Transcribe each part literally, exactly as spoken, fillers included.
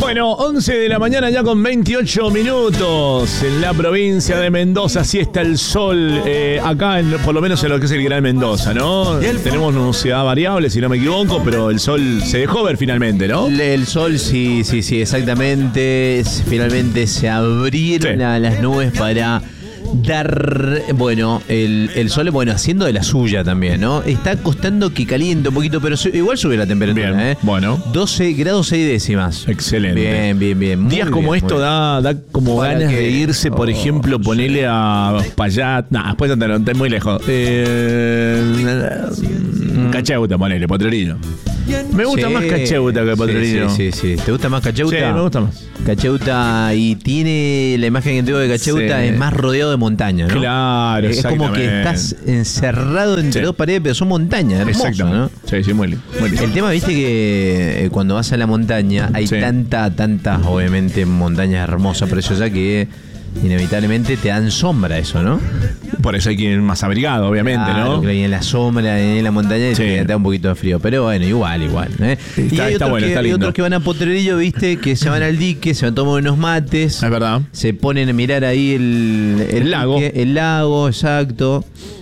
Bueno, once de la mañana ya con veintiocho minutos en la provincia de Mendoza. Así está el sol, eh, acá en, por lo menos en lo que es el Gran Mendoza, ¿no? Tenemos una ciudad variable, si no me equivoco, pero el sol se dejó ver finalmente, ¿no? El sol, sí, sí, sí, exactamente. Finalmente se abrieron sí. la, las nubes para dar, bueno, el, el sol, bueno, haciendo de la suya también, ¿no? Está costando que caliente un poquito, pero su, igual sube la temperatura, bien, ¿eh? Bueno. doce grados seis décimas. Excelente. Bien, bien, bien. Muy Días bien, como esto da, da como para ganas que, de irse, por oh, ejemplo, ponerle sí. a Payat. Nah, después no, está muy lejos. Eh, mm. Cacheuta, ponele, Potrerillo. Me gusta sí, más Cacheuta que Potrerillo. Sí, sí, sí. ¿Te gusta más Cacheuta? Sí, me gusta más. Cacheuta, y tiene la imagen que tengo de Cacheuta, sí. es más rodeado de montaña, ¿no? Claro, es como que estás encerrado entre sí. dos paredes, pero son montañas, hermoso, ¿no? Sí, sí, muy lindo, muy lindo. El tema, viste que cuando vas a la montaña hay sí. tanta, tantas, obviamente, montañas hermosas, preciosas, que inevitablemente te dan sombra eso, ¿no? Por eso hay que ir más abrigado, obviamente, claro, ¿no? Que hay en la sombra, en la montaña, sí. te da un poquito de frío. Pero bueno, igual, igual. ¿eh? Está, y hay, está otros bueno, que, está hay lindo. otros que van a Potrerillo, viste, que se van al dique, se van a tomar unos mates. Es verdad. Se ponen a mirar ahí el, el, el lago. Dique, el lago, exacto.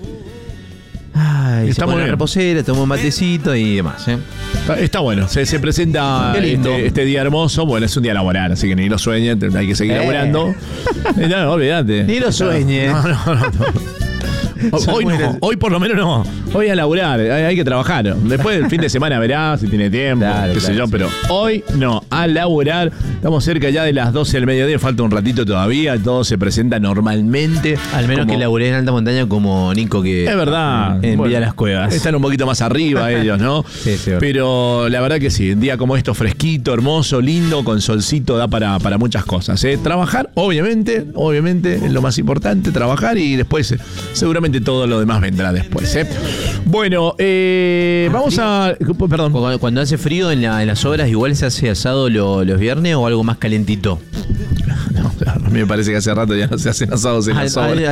Ay, se ponen la reposera, toman un matecito y demás, ¿eh? Está bueno, se, se presenta este, este día hermoso. Bueno, es un día laboral, así que ni lo sueñen, hay que seguir eh. laborando. No, no, olvídate. Ni lo sueñes. No, no, no. no. Hoy no, hoy por lo menos no. Hoy a laburar, hay, hay que trabajar. Después del fin de semana verás si tiene tiempo, claro, qué claro, sé yo, sí. pero hoy no, a laburar. Estamos cerca ya de las doce del mediodía, falta un ratito todavía, todo se presenta normalmente. Al menos como, que laburé en alta montaña como Nico, que es verdad, en bueno, Villa Las Cuevas. Están un poquito más arriba ellos, ¿no? Sí, sí, pero la verdad que sí, un día como esto fresquito, hermoso, lindo, con solcito, da para, para muchas cosas, ¿eh? Trabajar, obviamente, obviamente es lo más importante, trabajar, y después seguramente todo lo demás vendrá después, ¿eh? Bueno, eh, vamos a... Perdón. Cuando, cuando hace frío en, la, en las obras, ¿igual se hace asado lo, los viernes o algo más calentito? No, a mí me parece que hace rato ya no se hacen asados en las obras.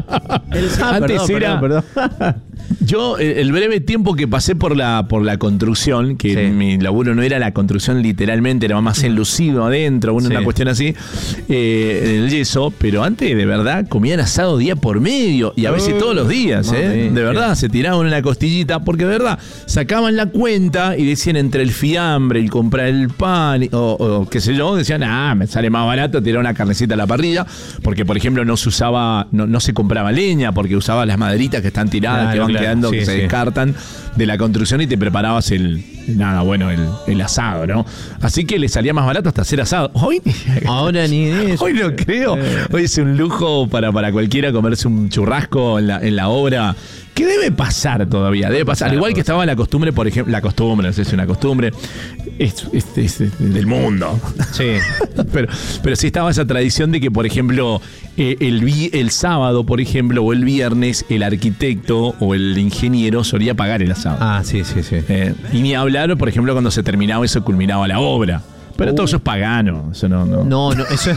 Antes era... Perdón, perdón. Yo, el breve tiempo que pasé por la, por la construcción, que sí. mi laburo no era la construcción literalmente, era más enlucido adentro, una, sí. una cuestión así, eh, en el yeso, pero antes de verdad comían asado día por medio, y a veces uh, todos los días, no, ¿eh? Sí, de verdad, sí. se tiraban una costillita, porque de verdad, sacaban la cuenta y decían entre el fiambre, el comprar el pan, o, o qué sé yo, decían, ah, me sale más barato tirar una carnecita a la parrilla, porque por ejemplo no se usaba, no, no se compraba leña, porque usaba las maderitas que están tiradas, claro, que van claro. quedando, sí, que se sí. descartan de la construcción, y te preparabas el, nada, bueno, el, el asado, ¿no? Así que le salía más barato hasta hacer asado. Hoy ahora ni eso. Hoy no creo. Hoy es un lujo para, para cualquiera comerse un churrasco en la, en la obra. ¿Qué debe pasar todavía? Debe pasar. Al igual que estaba la costumbre, por ejemplo, la costumbre, no sé si es una costumbre, es, es, es, es del mundo. Sí. pero, pero sí estaba esa tradición de que, por ejemplo, eh, el, el sábado, por ejemplo, o el viernes, el arquitecto o el ingeniero solía pagar el asado. Ah, sí, sí, sí. Eh, y ni hablar, por ejemplo, cuando se terminaba eso, culminaba la obra. Pero uh. todo eso es pagano. Eso no, no. No, no, eso es.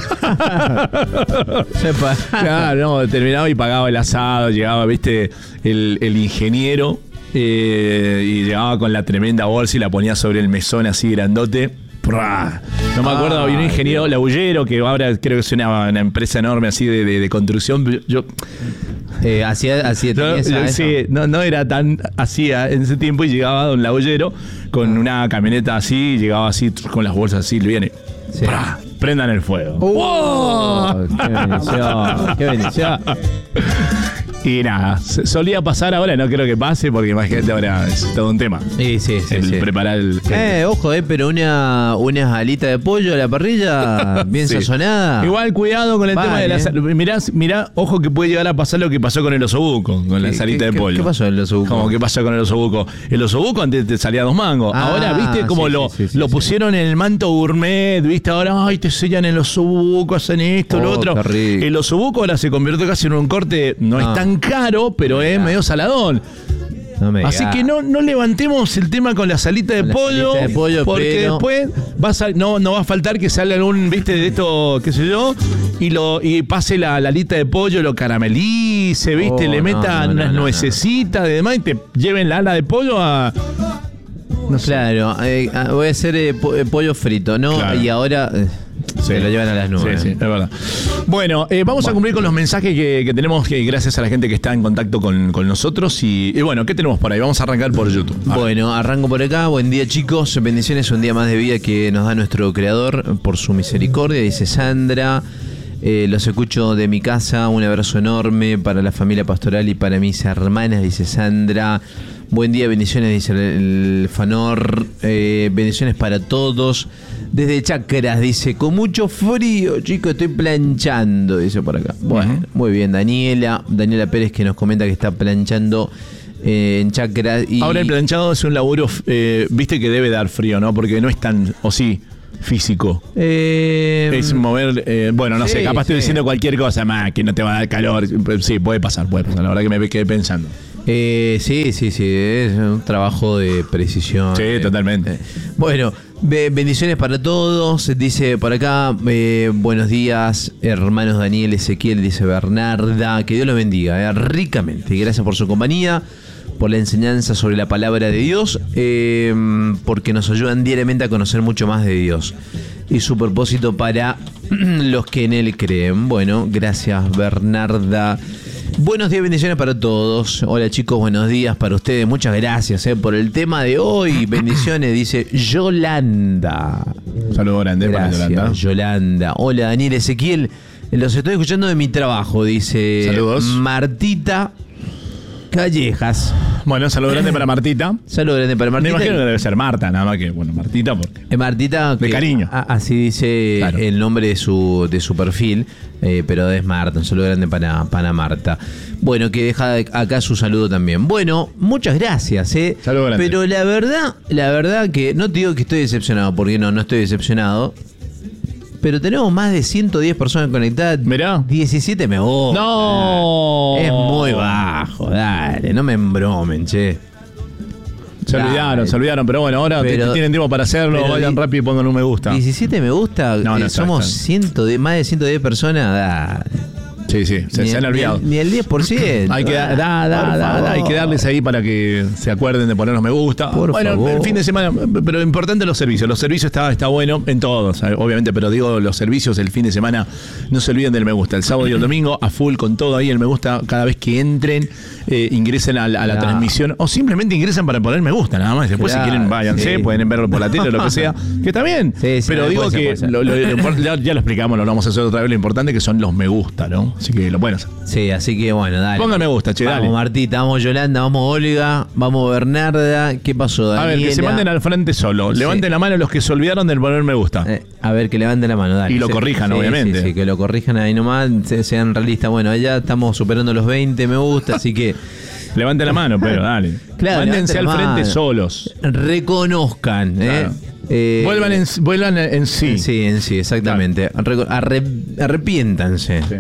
Sepa. Claro, no, terminaba y pagaba el asado, llegaba, viste, el, el ingeniero, eh, y llegaba con la tremenda bolsa y la ponía sobre el mesón así grandote. ¡Prá! No me acuerdo, había un ingeniero labullero que ahora creo que es una, una empresa enorme así de, de, de construcción. Yo. Eh, hacía, hacía no, esa, sí, no, no era tan así en ese tiempo, y llegaba don Labullero con ah. una camioneta así, y llegaba así con las bolsas así, le viene, sí. prendan el fuego. Uh, ¡wow! ¡Qué bendición! ¡Qué bendición! Y nada, solía pasar, ahora no creo que pase, porque imagínate, ahora es todo un tema. Sí, sí, sí. El sí. preparar el... Eh, ojo, eh, pero una, unas alitas de pollo a la parrilla, bien sí. sazonada. Igual, cuidado con el vale, tema de la sal. Mirá, mirá, ojo que puede llegar a pasar lo que pasó con el osobuco, con la salita de pollo. ¿Qué pasó con el osobuco? ¿Cómo que pasó con el osobuco? El osobuco antes te salía dos mangos. Ah, ahora, viste, como sí, lo, sí, sí, lo sí, pusieron sí. en el manto gourmet, viste, ahora, ay, te sellan el osobuco, hacen esto, oh, lo otro. El osobuco ahora se convirtió casi en un corte, no ah. es tan caro, pero es medio saladón. No me Así que no, no levantemos el tema con la salita de, pollo, salita de pollo, porque pero... después vas a, no, no va a faltar que salga algún, viste, de esto, qué sé yo, y lo y pase la, la alita de pollo, lo caramelice, viste, oh, le metan no, no, unas no, no, nuecesitas no. de demás, y te lleven la ala de pollo a... No sé. Claro, eh, voy a hacer eh, po- eh, pollo frito, ¿no? Claro. Y ahora eh, sí. se lo llevan a las nubes. Sí, sí, es verdad. Bueno, eh, vamos bueno. a cumplir con los mensajes que, que tenemos, que gracias a la gente que está en contacto con, con nosotros. Y, y bueno, ¿qué tenemos por ahí? Vamos a arrancar por YouTube. A bueno, ver. arranco por acá. Buen día, chicos. Bendiciones, un día más de vida que nos da nuestro Creador por su misericordia, dice Sandra. Eh, los escucho de mi casa, un abrazo enorme para la familia pastoral y para mis hermanas, dice Sandra. Buen día, bendiciones, dice el, el Fanor. Eh, bendiciones para todos. Desde Chacras, dice, con mucho frío, chicos, estoy planchando, dice por acá. Bueno, uh-huh. muy bien, Daniela. Daniela Pérez que nos comenta que está planchando eh, en Chacras. Y... Ahora el planchado es un laburo, eh, viste que debe dar frío, ¿no? Porque no es tan, o sí, físico. Eh, es mover, eh, bueno, no sí, sé, capaz sí. estoy diciendo cualquier cosa más, que no te va a dar calor. Sí, puede pasar, puede pasar. La verdad que me quedé pensando. Eh, sí, sí, sí, es un trabajo de precisión. Sí, eh, totalmente. Eh. Bueno, be- bendiciones para todos. Dice por acá, eh, buenos días, hermanos Daniel, Ezequiel, dice Bernarda. Que Dios los bendiga eh, ricamente. Y gracias por su compañía, por la enseñanza sobre la palabra de Dios, eh, porque nos ayudan diariamente a conocer mucho más de Dios y su propósito para los que en Él creen. Bueno, gracias Bernarda. Buenos días, bendiciones para todos. Hola chicos, buenos días para ustedes. Muchas gracias eh, por el tema de hoy. Bendiciones, dice Yolanda. Saludos grande para Yolanda. Yolanda. Hola Daniel, Ezequiel. Los estoy escuchando de mi trabajo, dice Saludos. Martita Callejas. Bueno, saludo grande para Martita. Saludo grande para Martita. Me imagino que debe ser Marta, nada más que, bueno, Martita porque... Eh, Martita... De que, cariño. A, así dice claro. el nombre de su, de su perfil, eh, pero es Marta. Un saludo grande para, para Marta. Bueno, que deja acá su saludo también. Bueno, muchas gracias, eh. Saludo grande. Pero la verdad, la verdad que no te digo que estoy decepcionado, porque no, no estoy decepcionado. Pero tenemos más de ciento diez personas conectadas. Mirá. diecisiete me gusta. No. Es muy bajo, dale, no me embromen, che. Se dale. olvidaron, se olvidaron, pero bueno, ahora pero, tienen tiempo para hacerlo, vayan di- rápido y pongan un me gusta. diecisiete me gusta, no, no, eh, somos ciento diez, más de ciento diez personas, dale. Sí, sí, se, ni se han el, olvidado. Ni, ni el diez por ciento. Hay que, da, da, da, da, hay que darles ahí para que se acuerden de ponernos me gusta. Por bueno, favor. el fin de semana, pero importante los servicios. Los servicios está, está bueno en todos, obviamente, pero digo, los servicios el fin de semana no se olviden del me gusta. El sábado y el domingo a full con todo ahí el me gusta. Cada vez que entren, eh, ingresen a, a la claro. transmisión o simplemente ingresen para poner me gusta, nada más. Después claro, si quieren váyanse, sí. pueden verlo por la tele o lo que sea, que está bien. Sí, sí, pero digo que lo, lo, lo, ya, ya lo explicamos, lo vamos a hacer otra vez, lo importante que son los me gusta, ¿no? Así que lo pueden hacer. Sí, así que bueno, dale. Ponga me gusta, che, vamos, dale. Martita, vamos Yolanda, vamos Olga, vamos Bernarda. ¿Qué pasó, Daniela? A ver, que se manden al frente solo. Sí. Levanten la mano los que se olvidaron del poner me gusta. Eh, a ver, que levanten la mano, dale. Y lo sí, corrijan, sí, obviamente. Sí, sí, que lo corrijan ahí nomás, sean realistas. Bueno, ya estamos superando los veinte me gusta, así que... Levanten la mano, pero dale. Claro, mándense al frente mano. solos. Reconozcan, claro. ¿eh? Eh, vuelvan, en, vuelvan en sí. Sí, en sí, exactamente. Claro. Arre, arrepiéntanse. Sí.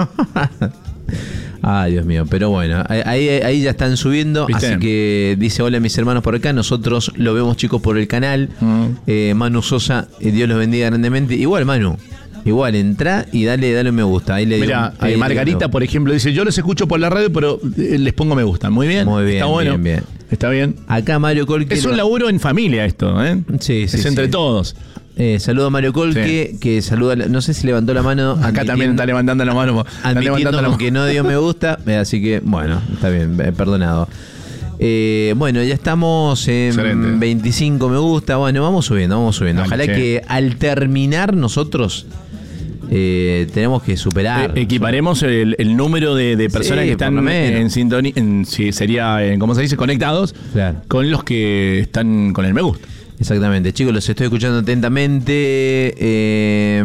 Ay, Dios mío, pero bueno, ahí, ahí ya están subiendo, ¿viste? Así que dice hola mis hermanos por acá, nosotros lo vemos chicos por el canal, mm. eh, Manu Sosa, eh, Dios los bendiga grandemente, igual Manu, igual entra y dale, dale un me gusta. Ahí le Mirá, digo, ahí eh, Margarita, por ejemplo, dice, yo los escucho por la radio, pero eh, les pongo me gusta. Muy bien, muy bien, está bueno. Bien, bien. Está bien. Acá Mario Colque. Es un laburo en familia esto, ¿eh? Sí, sí. Es entre sí. todos. Eh, saludo a Mario Colque, sí. que saluda, no sé si levantó la mano. Acá también está levantando la mano. Admitiendo la que no dio me gusta, así que bueno, está bien, perdonado. Eh, bueno, ya estamos en excelente. veinticinco me gusta, bueno, vamos subiendo, vamos subiendo. Dale, ojalá che. que al terminar nosotros eh, tenemos que superar. Eh, equiparemos el, el número de, de personas sí, que están en, en sintonía, en, si sería, en, ¿cómo se dice? Conectados, claro. con los que están con el me gusta. Exactamente, chicos, los estoy escuchando atentamente. Eh,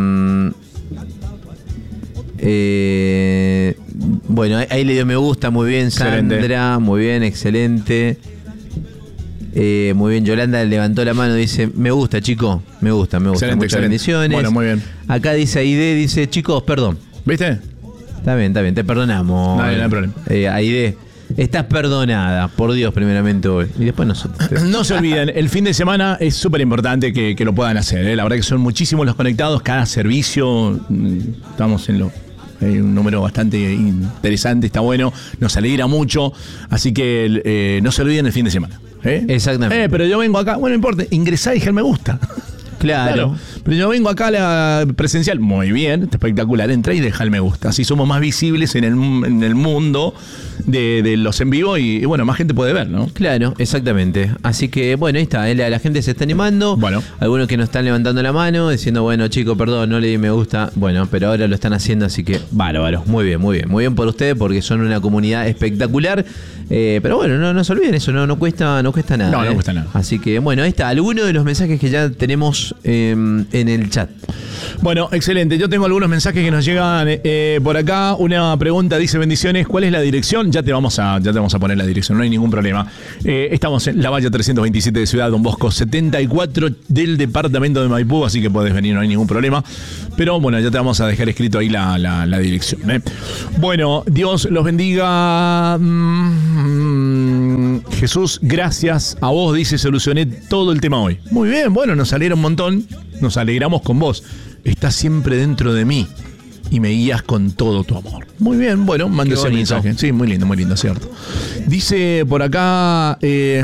eh, bueno, ahí le dio me gusta, muy bien, Sandra, excelente. Muy bien, excelente. Eh, muy bien, Yolanda levantó la mano, dice, me gusta, chico, me gusta, me gusta. Excelente, muchas excelente. bendiciones. Bueno, muy bien. Acá dice Aide, dice, chicos, perdón. ¿Viste? Está bien, está bien, te perdonamos. No, no hay problema. Eh, Aide. Estás perdonada, por Dios, primeramente hoy. Y después nosotros. No se olviden, el fin de semana es súper importante que, que lo puedan hacer. ¿eh? La verdad que son muchísimos los conectados, cada servicio. Estamos en lo. Hay un número bastante interesante, está bueno, nos alegra mucho. Así que eh, no se olviden el fin de semana. ¿eh? Exactamente. Eh, pero yo vengo acá, bueno, no importa, ingresá y dije me gusta. Claro. claro. Pero yo vengo acá a la presencial, muy bien, espectacular, entra y deja el me gusta. Así somos más visibles en el, en el mundo de, de los en vivo y, y bueno, más gente puede ver, ¿no? Claro, exactamente. Así que bueno, ahí está, la, la gente se está animando. Bueno. Algunos que nos están levantando la mano, diciendo, bueno, chicos, perdón, no le di me gusta. Bueno, pero ahora lo están haciendo, así que bárbaro. Muy bien, muy bien. Muy bien por ustedes porque son una comunidad espectacular. Eh, pero bueno, no, no se olviden eso, no, no cuesta, no cuesta nada. No, no eh. cuesta nada. Así que bueno, ahí está, algunos de los mensajes que ya tenemos eh, en el chat. Bueno, excelente. Yo tengo algunos mensajes que nos llegan eh, por acá. Una pregunta dice: bendiciones, ¿cuál es la dirección? Ya te vamos a, ya te vamos a poner la dirección, no hay ningún problema. Eh, estamos en La Valle trescientos veintisiete de Ciudad Don Bosco, setenta y cuatro del departamento de Maipú, así que podés venir, no hay ningún problema. Pero bueno, ya te vamos a dejar escrito ahí la, la, la dirección. ¿eh? Bueno, Dios los bendiga. Mm, Jesús, gracias a vos, dice, solucioné todo el tema hoy. Muy bien, bueno, nos alegra un montón. Nos alegramos con vos. Estás siempre dentro de mí y me guías con todo tu amor. Muy bien, bueno, mande ese mensaje. Sí, muy lindo, muy lindo, cierto. Dice por acá... Eh,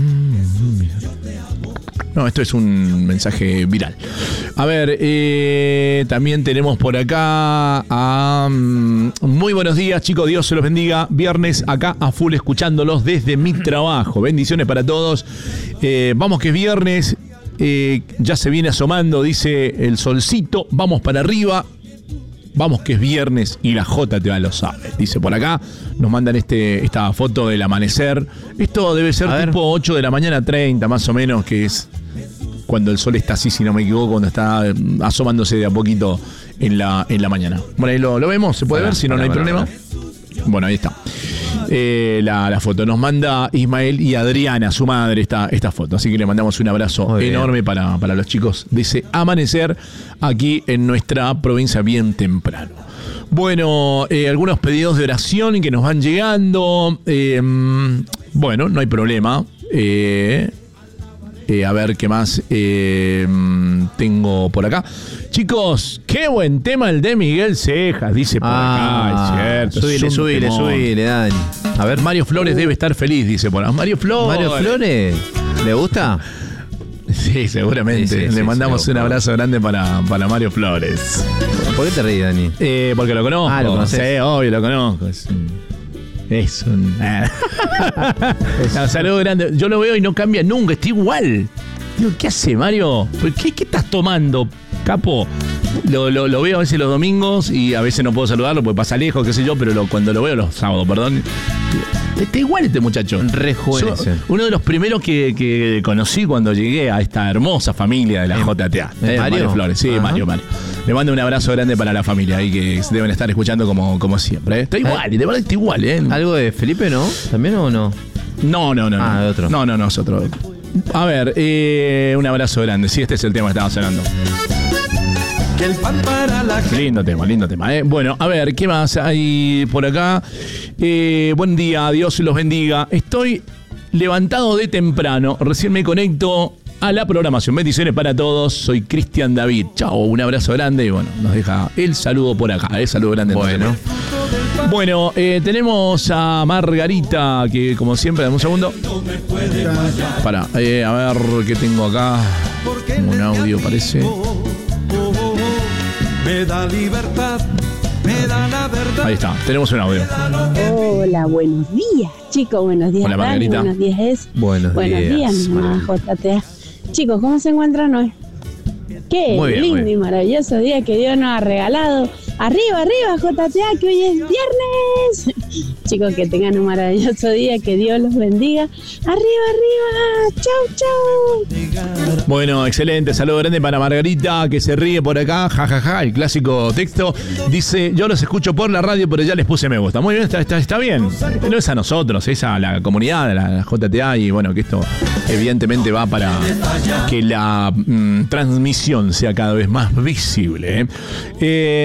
no, esto es un mensaje viral. A ver, eh, también tenemos por acá a... Um, muy buenos días, chicos, Dios se los bendiga. Viernes acá a full escuchándolos desde mi trabajo. Bendiciones para todos. Eh, vamos que es viernes... Eh, ya se viene asomando, dice el solcito, vamos para arriba, vamos que es viernes y la J T A lo sabe. Dice por acá, nos mandan este, esta foto del amanecer. Esto debe ser a tipo ver. ocho de la mañana treinta más o menos, que es cuando el sol está así, si no me equivoco, cuando está asomándose de a poquito en la, en la mañana. Bueno, ahí lo, lo vemos, se puede para, ver, si no, para, no hay para, problema. Para. Bueno, ahí está. Eh, la, la foto nos manda Ismael y Adriana, su madre, esta, esta foto. Así que le mandamos un abrazo Muy enorme para, para los chicos de ese amanecer aquí en nuestra provincia bien temprano. Bueno, eh, algunos pedidos de oración que nos van llegando. Eh, bueno, no hay problema. Eh, eh, a ver qué más eh, tengo por acá. Chicos, qué buen tema el de Miguel Cejas, dice por ah, acá, es cierto. Subile, subile, subile, Dani. A ver, Mario Flores uh. debe estar feliz, dice por acá. Mario Flores. Mario Flores, ¿le gusta? Sí, seguramente. Sí, sí, Le sí, mandamos sí, un abrazo grande para, para Mario Flores. ¿Por qué te ríes, Dani? Eh, porque lo conozco. Ah, lo conoces. Sí, obvio, lo conozco. Es un... Es un... un saludo grande. Yo lo veo y no cambia nunca, está igual. Digo, ¿qué hace, Mario? ¿Qué, qué estás tomando, capo? Lo, lo, lo veo a veces los domingos y a veces no puedo saludarlo porque pasa lejos, qué sé yo, pero lo, cuando lo veo los sábados, perdón. Está igual este muchacho. Re joven. Uno de los primeros que, que conocí cuando llegué a esta hermosa familia de la J T A. ¿Eh, Mario? Mario Flores. Sí, Ajá. Mario, Mario. Le mando un abrazo grande para la familia ahí que deben estar escuchando como, como siempre. ¿eh? Está igual, de verdad está igual. ¿eh? ¿Algo de Felipe, no? ¿También o no? No, no, no. Ah, no. de otro. No, no, no, es otro. A ver, eh, un abrazo grande. Sí, este es el tema que estaba sonando. El pan para la gente. Lindo tema, lindo tema. ¿eh? Bueno, a ver, ¿qué más hay por acá? Eh, buen día, Dios los bendiga. Estoy levantado de temprano. Recién me conecto a la programación. Bendiciones para todos. Soy Cristian David. Chao, un abrazo grande. Y bueno, nos deja el saludo por acá. El saludo grande. Bueno. Bueno, eh, tenemos a Margarita, que como siempre, dame un segundo. Para, eh, a ver qué tengo acá. Un audio parece. Me da libertad, me da la verdad. Ahí está, tenemos un audio. Hola, buenos días, chicos, buenos días. Hola, Margarita. Dani, buenos días, es. Buenos, buenos días, días mamá J T A. Chicos, ¿cómo se encuentran hoy? Qué muy bien, lindo y maravilloso día que Dios nos ha regalado. Arriba, arriba, J T A, que hoy es viernes. Chicos, que tengan un maravilloso día, que Dios los bendiga. Arriba, arriba, chau, chau. Bueno, excelente, saludo grande para Margarita, que se ríe por acá, jajaja, ja, ja, el clásico texto. Dice, yo los escucho por la radio, pero ya les puse me gusta. Muy bien, está, está, está bien. No es a nosotros, es a la comunidad, a la J T A, y bueno, que esto evidentemente va para que la mmm, transmisión sea cada vez más visible. ¿eh? Eh, por acá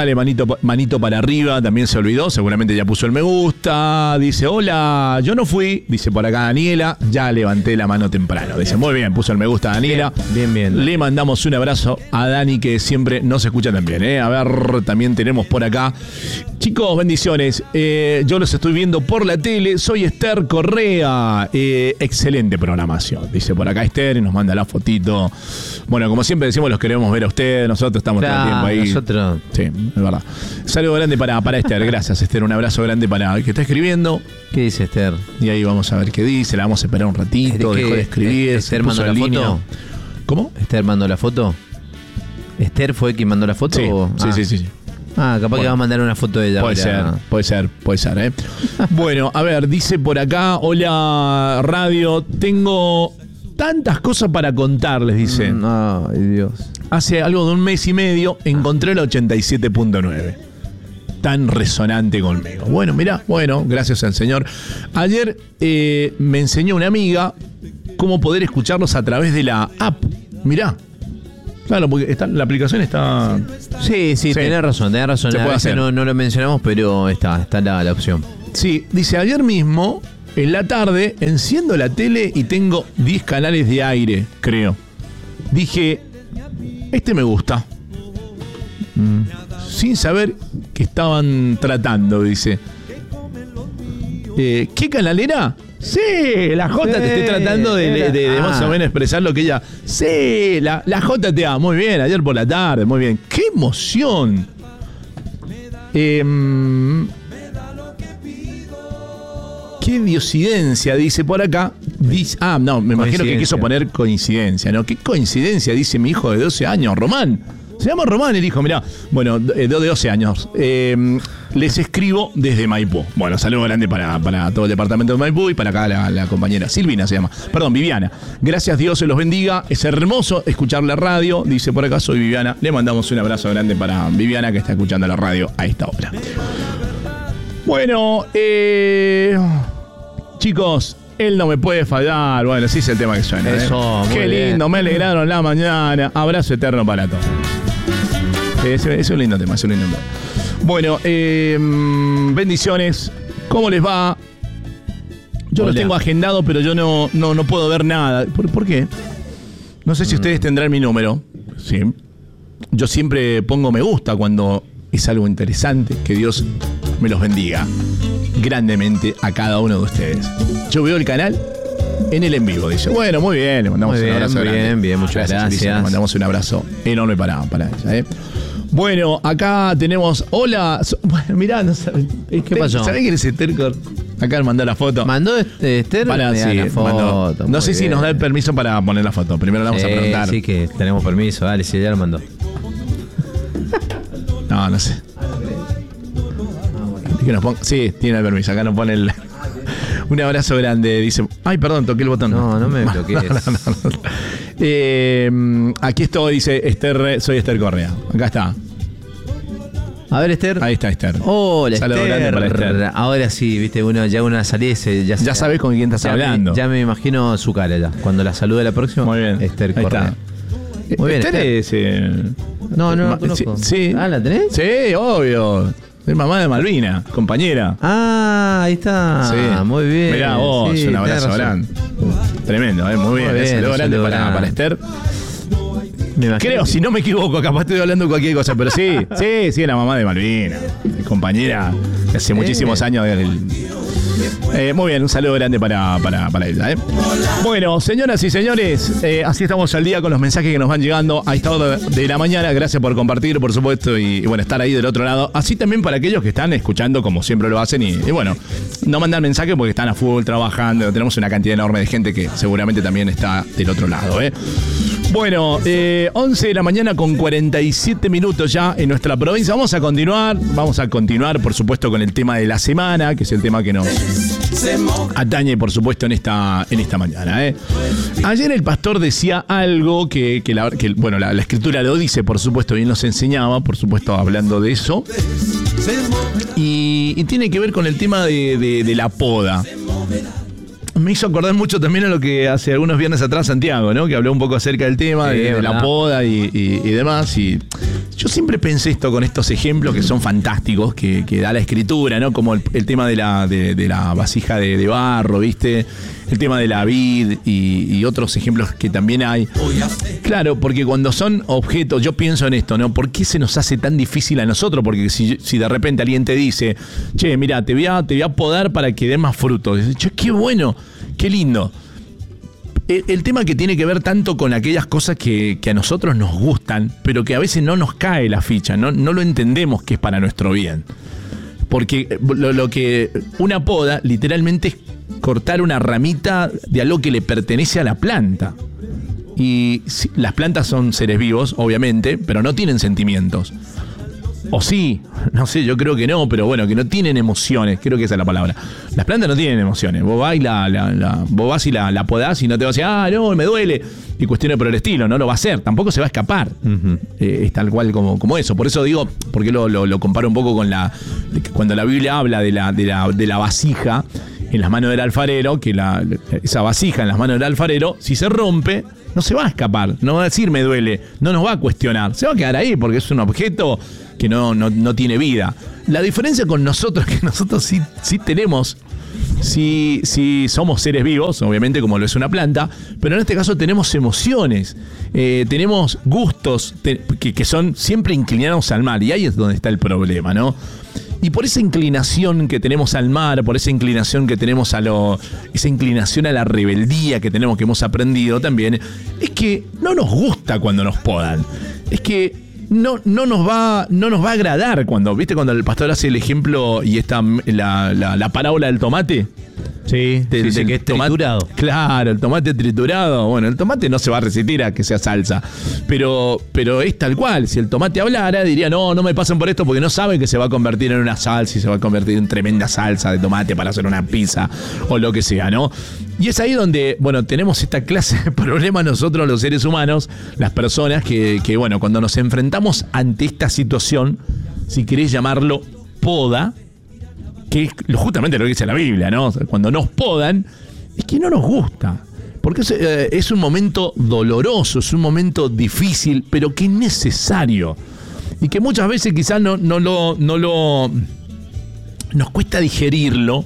dale manito, manito para arriba, también se olvidó, seguramente ya puso el me gusta. Dice, hola, yo no fui, dice por acá Daniela, ya levanté la mano temprano. Dice, muy bien, puso el me gusta Daniela. Bien, bien. bien. Le mandamos un abrazo a Dani, que siempre nos escucha también, ¿eh? A ver, también tenemos por acá. Chicos, bendiciones. Eh, yo los estoy viendo por la tele, soy Esther Correa. Eh, excelente programación, dice por acá Esther, y nos manda la fotito. Bueno, como siempre decimos, los queremos ver a ustedes, nosotros estamos claro, todo el tiempo ahí. Nosotros. Sí, es verdad. Saludo grande para, para Esther, gracias Esther, un abrazo grande para el que está escribiendo. ¿Qué dice Esther? Y ahí vamos a ver qué dice, la vamos a esperar un ratito, ¿De dejó de escribir. ¿Esther mandó la línea. foto? ¿Cómo? ¿Esther mandó la foto? ¿Esther fue quien mandó la foto? Sí, o? sí, ah. sí, sí, sí. Ah, capaz bueno, que va a mandar una foto de ella. Puede ser, puede ser, puede ser, ¿eh? Bueno, a ver, dice por acá, hola radio, tengo tantas cosas para contarles, dice. Mm, ay, Dios. Hace algo de un mes y medio encontré el ochenta y siete punto nueve. Tan resonante conmigo. Bueno, mirá, bueno, gracias al Señor. Ayer eh, me enseñó una amiga cómo poder escucharlos a través de la app. Mirá. Claro, porque está, la aplicación está... Sí, sí, sí. tenés razón, tenés razón. Se a puede veces hacer. No, no lo mencionamos, pero está, está la, la opción. Sí, dice, ayer mismo, en la tarde, enciendo la tele y tengo diez canales de aire, creo. Dije, este me gusta. Mm. Sin saber que estaban tratando, dice. Eh, ¿Qué canal era? Sí, la J, sí, te estoy tratando de, de, de, de más o menos expresar lo que ella... Sí, la, la J T A, muy bien, ayer por la tarde, muy bien. ¡Qué emoción! Eh, ¿Qué diosidencia dice por acá? Dice, ah, no, me imagino que quiso poner coincidencia, ¿no? ¿Qué coincidencia dice mi hijo de doce años, Román? Se llama Román el hijo, mirá. Bueno, de doce años. Eh, les escribo desde Maipú. Bueno, saludo grande para, para todo el departamento de Maipú y para acá la, la compañera Silvina se llama. Perdón, Viviana. Gracias, Dios se los bendiga. Es hermoso escuchar la radio. Dice por acá, soy Viviana. Le mandamos un abrazo grande para Viviana, que está escuchando la radio a esta hora. Bueno, eh, chicos, él no me puede fallar. Bueno, sí es el tema que suena. Eso, ¿eh? Qué lindo, bien. Me alegraron la mañana. Abrazo eterno para todos. Es, es un lindo tema, es un lindo tema. Bueno, eh, bendiciones. ¿Cómo les va? Yo Hola. Los tengo agendado, pero yo no, no, no puedo ver nada. ¿Por, ¿Por qué? No sé si mm. ustedes tendrán mi número. Sí. Yo siempre pongo me gusta cuando es algo interesante. Que Dios me los bendiga grandemente a cada uno de ustedes. Yo veo el canal en el en vivo, dice. Bueno, muy bien, le mandamos muy un abrazo bien, grande. Bien, bien, muchas gracias. gracias. Le mandamos un abrazo enorme para, para ella, ¿eh? Bueno, acá tenemos. Hola. Bueno, mirá, no sabe, ¿qué Esther, pasó? ¿Sabés quién es Esther? Acá mandó la foto. ¿Mandó Esther? Para, sí, la foto, mandó. No sé bien. Si nos da el permiso para poner la foto. Primero le vamos sí, a preguntar. Sí, que tenemos permiso. Dale, si ya lo mandó. No, no sé. Que nos ponga, sí, tiene el permiso. Acá nos pone el. Un abrazo grande, dice. Ay, perdón, toqué el botón. No, no me bloquees. No, no, no, no. Eh, aquí estoy, dice Esther, soy Esther Correa. Acá está. A ver, Esther. Ahí está Esther. Hola, Saludo Esther. grande para Esther. Ahora sí, viste, uno ya una salida se, ya, ya sabes con quién estás ya hablando. Me, ya me imagino su cara ya. Cuando la salude la próxima. Muy bien. Esther Ahí Correa. Está. Muy bien. Esther es. Eh, no, no, no conozco. Sí. Ah, ¿la tenés? Sí, obvio. Es mamá de Malvina, compañera. Ah, ahí está. Sí. Muy bien. Mirá vos, sí, un abrazo grande. Tremendo, ¿eh? Muy bien. Muy bien. Saludo grande para, para Esther. Creo, si no me equivoco, capaz estoy hablando de cualquier cosa, pero sí, sí, sí, es la mamá de Malvina, compañera de hace muchísimos años. Del, eh, muy bien, un saludo grande para, para, para ella. ¿eh? Bueno, señoras y señores, eh, así estamos al día con los mensajes que nos van llegando a esta hora de la mañana. Gracias por compartir, por supuesto, y, y bueno, estar ahí del otro lado. Así también para aquellos que están escuchando, como siempre lo hacen, y, y bueno, no mandan mensajes porque están a full trabajando. Tenemos una cantidad enorme de gente que seguramente también está del otro lado. ¿eh? Bueno, eh, once de la mañana con cuarenta y siete minutos ya en nuestra provincia. Vamos a continuar, vamos a continuar por supuesto con el tema de la semana, que es el tema que nos atañe por supuesto en esta, en esta mañana. ¿eh? Ayer el pastor decía algo que, que, la, que bueno, la, la escritura lo dice por supuesto y él nos enseñaba, por supuesto hablando de eso. Y, y tiene que ver con el tema de, de, de la poda. Me hizo acordar mucho también a lo que hace algunos viernes atrás Santiago, ¿no? Que habló un poco acerca del tema sí, de, de la poda y, y, y demás. Y Yo siempre pensé esto con estos ejemplos que son fantásticos, que, que da la escritura, ¿no? Como el, el tema de la, de, de la vasija de, de barro, ¿viste? El tema de la vid y, y otros ejemplos que también hay. Claro, porque cuando son objetos, yo pienso en esto, ¿no? ¿Por qué se nos hace tan difícil a nosotros? Porque si, si de repente alguien te dice, che, mira, te voy a, te voy a podar para que dé más frutos. Dices, che, qué bueno, qué lindo. El, el tema que tiene que ver tanto con aquellas cosas que, que a nosotros nos gustan, pero que a veces no nos cae la ficha, no, no lo entendemos que es para nuestro bien. Porque lo, lo que una poda literalmente es cortar una ramita de algo que le pertenece a la planta. Y sí, las plantas son seres vivos, obviamente, pero no tienen sentimientos. O sí, no sé, yo creo que no, pero bueno, que no tienen emociones, creo que esa es la palabra. Las plantas no tienen emociones. Vos vas y la, la, la, vos vas y la, la podás y no te vas a decir, ah, no, me duele. Y cuestiones por el estilo, no lo va a hacer, tampoco se va a escapar. Uh-huh. Eh, es tal cual como, como eso. Por eso digo, porque lo, lo, lo comparo un poco con la. Cuando la Biblia habla de la, de la, de la vasija en las manos del alfarero, que la, esa vasija en las manos del alfarero, si se rompe, no se va a escapar, no va a decir me duele, no nos va a cuestionar, se va a quedar ahí porque es un objeto que no, no, no tiene vida. La diferencia con nosotros es que nosotros sí, sí tenemos, sí, sí somos seres vivos, obviamente como lo es una planta, pero en este caso tenemos emociones, eh, tenemos gustos te, que, que son siempre inclinados al mal, y ahí es donde está el problema, ¿no? Y por esa inclinación que tenemos al mar, por esa inclinación que tenemos a lo, esa inclinación a la rebeldía que tenemos, que hemos aprendido también, es que no nos gusta cuando nos podan. Es que no, no nos va, no nos va a agradar cuando, ¿viste? Cuando el pastor hace el ejemplo y está la, la, la parábola del tomate. Sí, del, sí, del que es tomate, triturado. Claro, el tomate triturado. Bueno, el tomate no se va a resistir a que sea salsa. Pero, pero es tal cual. Si el tomate hablara, diría, no, no me pasen por esto porque no saben que se va a convertir en una salsa y se va a convertir en tremenda salsa de tomate para hacer una pizza o lo que sea, ¿no? Y es ahí donde, bueno, tenemos esta clase de problema nosotros los seres humanos, las personas que, que, bueno, cuando nos enfrentamos ante esta situación, si querés llamarlo poda, que es justamente lo que dice la Biblia, ¿no? Cuando nos podan, es que no nos gusta. Porque es, eh, es un momento doloroso, es un momento difícil, pero que es necesario. Y que muchas veces quizás no, no, lo, no lo... nos cuesta digerirlo,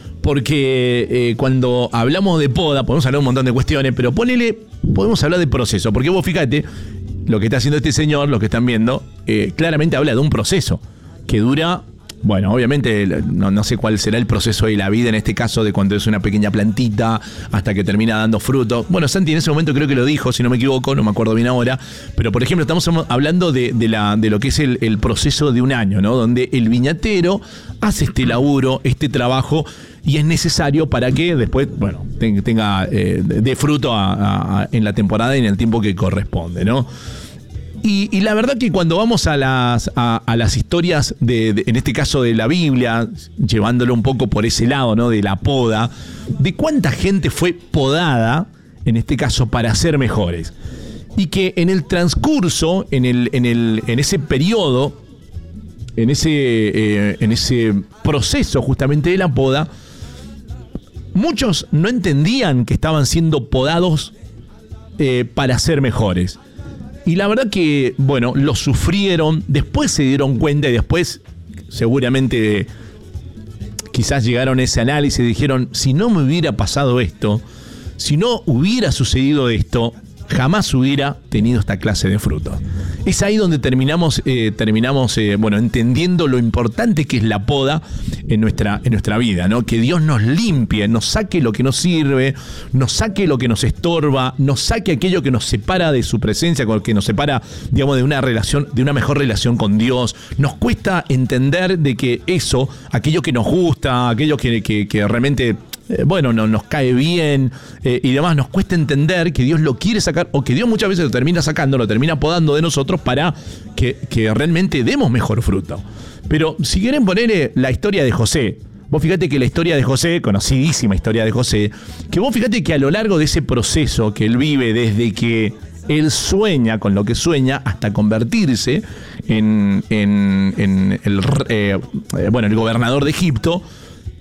porque eh, cuando hablamos de poda, podemos hablar de un montón de cuestiones, pero ponele, podemos hablar de proceso. Porque vos fíjate, lo que está haciendo este señor, lo que están viendo, eh, claramente habla de un proceso que dura... Bueno, obviamente no, no sé cuál será el proceso de la vida en este caso, de cuando es una pequeña plantita hasta que termina dando fruto. Bueno, Santi en ese momento creo que lo dijo, si no me equivoco, no me acuerdo bien ahora. Pero por ejemplo, estamos hablando de, de, la, de lo que es el, el proceso de un año, ¿no? Donde el viñatero hace este laburo, este trabajo, y es necesario para que después, bueno, tenga eh, de fruto a, a, en la temporada y en el tiempo que corresponde, ¿no? Y, y la verdad que cuando vamos a las, a, a las historias, de, de, en este caso de la Biblia, llevándolo un poco por ese lado, ¿no? De la poda, de cuánta gente fue podada, en este caso, para ser mejores. Y que en el transcurso, en, el, en, el, en ese periodo, en ese, eh, en ese proceso justamente de la poda, muchos no entendían que estaban siendo podados eh, para ser mejores. Y la verdad que, bueno, lo sufrieron, después se dieron cuenta y después seguramente quizás llegaron a ese análisis y dijeron, si no me hubiera pasado esto, si no hubiera sucedido esto, jamás hubiera tenido esta clase de frutos. Es ahí donde terminamos, eh, terminamos eh, bueno, entendiendo lo importante que es la poda en nuestra, en nuestra vida, ¿no? Que Dios nos limpie, nos saque lo que nos sirve, nos saque lo que nos estorba, nos saque aquello que nos separa de su presencia, que nos separa, digamos, de una relación, de una mejor relación con Dios. Nos cuesta entender de que eso, aquello que nos gusta, aquello que, que, que realmente... Eh, bueno, no, nos cae bien eh, y demás, nos cuesta entender que Dios lo quiere sacar, o que Dios muchas veces lo termina sacando, lo termina podando de nosotros para que, que realmente demos mejor fruto. Pero si quieren poner la historia de José, vos fíjate que la historia de José, conocidísima historia de José, que vos fíjate que a lo largo de ese proceso que él vive desde que él sueña con lo que sueña hasta convertirse en, en, en el, eh, bueno, el gobernador de Egipto,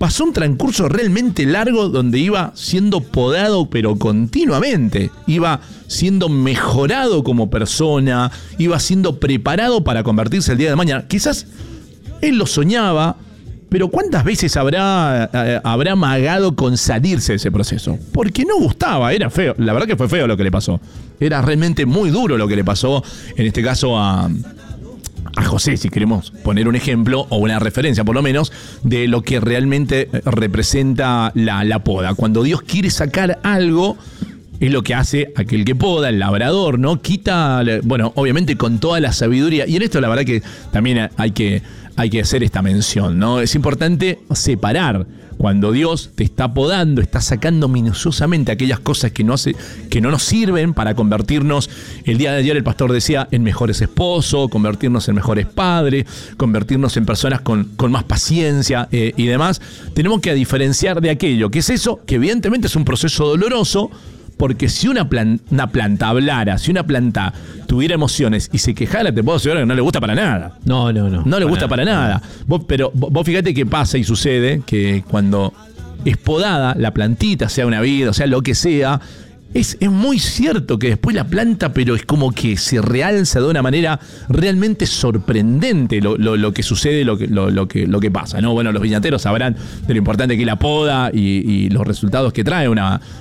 pasó un transcurso realmente largo donde iba siendo podado, pero continuamente. Iba siendo mejorado como persona, iba siendo preparado para convertirse el día de mañana. Quizás él lo soñaba, pero ¿cuántas veces habrá, eh, habrá magado con salirse de ese proceso? Porque no gustaba, era feo. La verdad que fue feo lo que le pasó. Era realmente muy duro lo que le pasó, en este caso a... a José, si queremos poner un ejemplo o una referencia por lo menos de lo que realmente representa la, la poda. Cuando Dios quiere sacar algo, es lo que hace aquel que poda, el labrador, ¿no? Quita, bueno, obviamente con toda la sabiduría. Y en esto la verdad que también hay que, hay que hacer esta mención, ¿no? Es importante separar. Cuando Dios te está podando, está sacando minuciosamente aquellas cosas que no, hace, que no nos sirven para convertirnos, el día de ayer el pastor decía, en mejores esposos, convertirnos en mejores padres, convertirnos en personas con, con más paciencia eh, y demás. Tenemos que diferenciar de aquello, que es eso, que evidentemente es un proceso doloroso, porque si una, plan, una planta hablara, si una planta tuviera emociones y se quejara, te puedo asegurar que no le gusta para nada. No, no, no. No le gusta para nada. Vos, pero vos fíjate que pasa y sucede que cuando es podada la plantita, sea una vid, o sea lo que sea, es, es muy cierto que después la planta, pero es como que se realza de una manera realmente sorprendente lo, lo, lo que sucede, lo que, lo, lo, que, lo que pasa, ¿no? Bueno, los viñateros sabrán de lo importante que es la poda y, y los resultados que trae una,